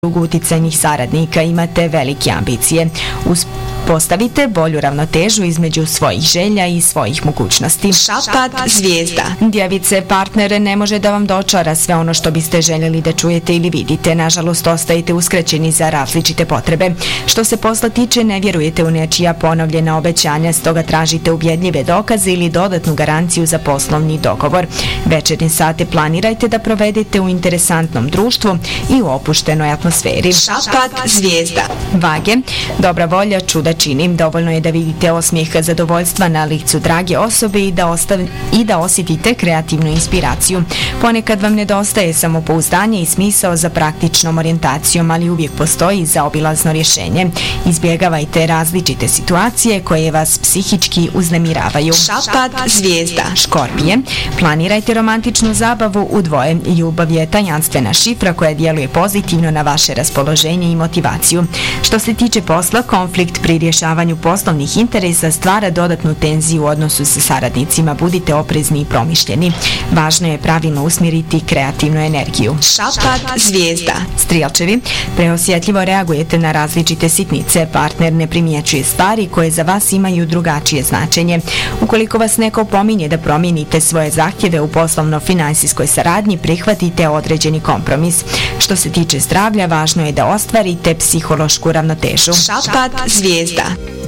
krugu uticajnih saradnika imate velike ambicije. Postavite bolju ravnotežu između svojih želja i svojih mogućnosti. Šapat zvijezda. Djevice, partner ne može da vam dočara sve ono što biste željeli da čujete ili vidite. Nažalost, ostajete uskraćeni za različite potrebe. Što se posla tiče, ne vjerujete u nečija ponovljena obećanja, stoga tražite ubjedljive dokaze ili dodatnu garanciju za poslovni dogovor. Večernje sate planirajte da provedete u interesantnom društvu i u opuštenoj atmosferi. Šapat zvijezda. Vage, dobra volja čuda čini. Dovoljno je da vidite osmijeh zadovoljstva na licu drage osobe i da osjetite kreativnu inspiraciju. Ponekad vam nedostaje samopouzdanje i smisao za praktičnom orijentacijom, ali uvijek postoji zaobilazno rješenje. Izbjegavajte različite situacije koje vas psihički uznemiravaju. Šapat zvijezda. Škorpije, planirajte romantičnu zabavu u dvoje. Ljubav je tajanstvena šifra koja djeluje pozitivno na vaše raspoloženje i motivaciju. Što se tiče posla, konflikt pri rješavanju poslovnih interesa stvara dodatnu tenziju u odnosu sa saradnicima. Budite oprezni i promišljeni. Važno je pravilno usmjeriti kreativnu energiju. Šapat zvijezda. Strijelčevi, preosjetljivo reagujete na različite sitnice. Partner ne primjećuje stvari koje za vas imaju drugačije značenje. Ukoliko vas neko pominje da promijenite svoje zahtjeve u poslovno-finansijskoj saradnji, prihvatite određeni kompromis. Što se tiče zdravlja, važno je da ostvarite psihološku ravnotežu. Šapat zvijezda.